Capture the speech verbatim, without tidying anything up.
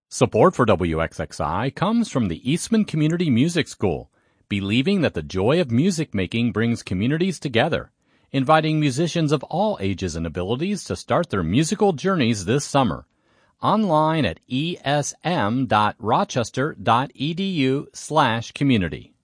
Support for W X X I comes from the Eastman Community Music School, believing that the joy of music making brings communities together, inviting musicians of all ages and abilities to start their musical journeys this summer. Online at esm.rochester.edu slash community.